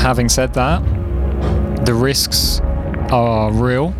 having said that, the risks are real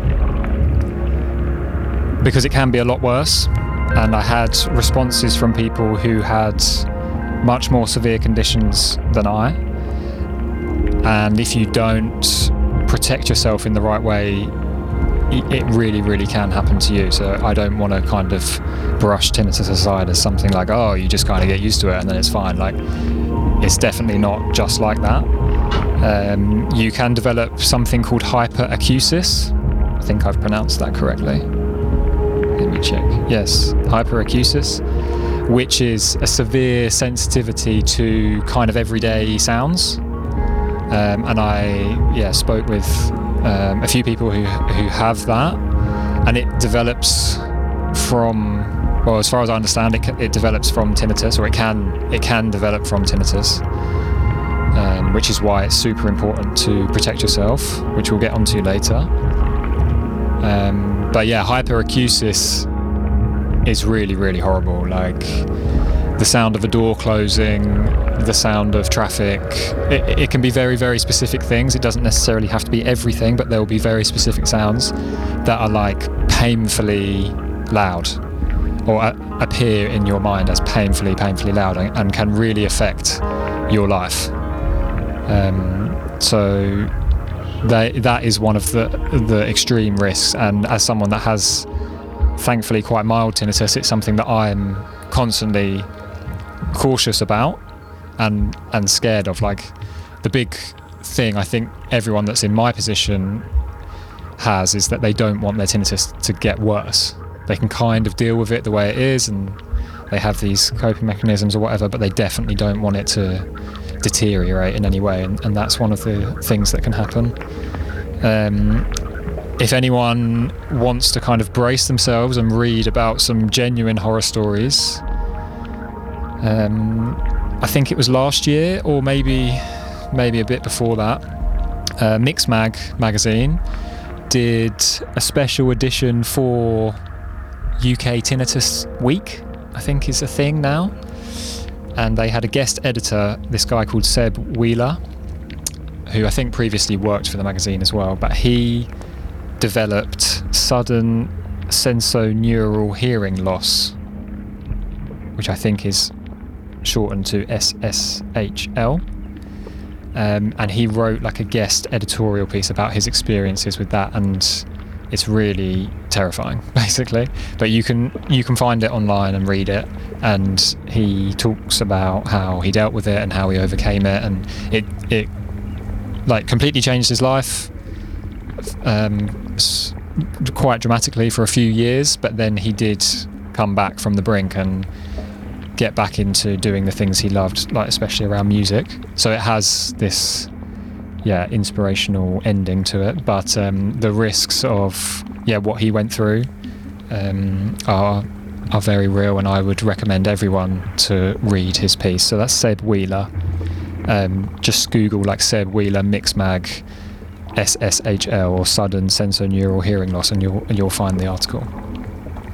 because it can be a lot worse. And I had responses from people who had much more severe conditions than I. And if you don't protect yourself in the right way, it really, really can happen to you. So I don't want to kind of brush tinnitus aside as something like, oh, you just kind of get used to it and then it's fine. Like, it's definitely not just like that. You can develop something called hyperacusis. I think I've pronounced that correctly. Let me check. Yes, hyperacusis, which is a severe sensitivity to kind of everyday sounds. And I spoke with a few people who have that, and it develops from, well, as far as I understand, it develops from tinnitus, or it can develop from tinnitus, which is why it's super important to protect yourself, which we'll get onto later. But yeah, hyperacusis is really, really horrible. Like the sound of a door closing, the sound of traffic. It can be very, very specific things. It doesn't necessarily have to be everything, but there will be very specific sounds that are like painfully loud, or appear in your mind as painfully loud, and can really affect your life. So that is one of the extreme risks, and as someone that has thankfully quite mild tinnitus, it's something that I'm constantly cautious about and scared of. Like, the big thing I think everyone that's in my position has is that they don't want their tinnitus to get worse. They can kind of deal with it the way it is, and they have these coping mechanisms or whatever, but they definitely don't want it to deteriorate in any way, and that's one of the things that can happen. If anyone wants to kind of brace themselves and read about some genuine horror stories, I think it was last year, or maybe a bit before that, Mixmag magazine did a special edition for UK Tinnitus Week, I think is a thing now. And they had a guest editor, this guy called Seb Wheeler, who I think previously worked for the magazine as well, but he developed sudden sensorineural hearing loss, which I think is shortened to SSHL. And he wrote like a guest editorial piece about his experiences with that, and it's really terrifying, basically. But you can find it online and read it, and he talks about how he dealt with it and how he overcame it, and it like completely changed his life quite dramatically for a few years. But then he did come back from the brink and get back into doing the things he loved, like especially around music. So it has this inspirational ending to it, but the risks of what he went through are very real, and I would recommend everyone to read his piece. So that's Seb Wheeler. Just Google like Seb Wheeler Mixmag SSHL or sudden sensorineural hearing loss, and you'll find the article.